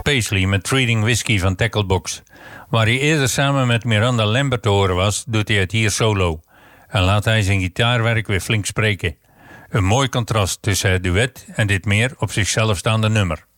Paisley met Treating Whiskey van Tacklebox. Waar hij eerder samen met Miranda Lambert te horen was, doet hij het hier solo. En laat hij zijn gitaarwerk weer flink spreken. Een mooi contrast tussen het duet en dit meer op zichzelf staande nummer.